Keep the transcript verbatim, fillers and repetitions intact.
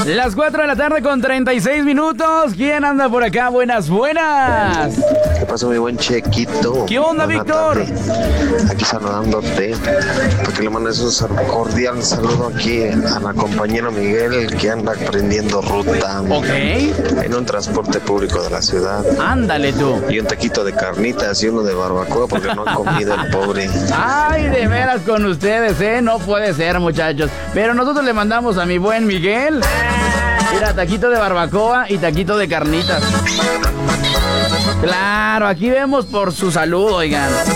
Las cuatro de la tarde con treinta y seis minutos. ¿Quién anda por acá? Buenas, buenas. ¿Qué pasa, mi buen Chequito? ¿Qué onda, Buena Víctor? tarde. Aquí saludándote. Porque le mandas un sal- cordial saludo aquí a la compañera Miguel, que anda aprendiendo ruta Ok. en un transporte público de la ciudad. Ándale tú. Y un taquito de carnitas y uno de barbacoa porque no ha comido el pobre. Ay, de veras con ustedes, ¿eh? No puede ser, muchachos. Pero nosotros le mandamos a mi buen Miguel. Mira, taquito de barbacoa y taquito de carnitas. Claro, aquí vemos por su salud, oigan.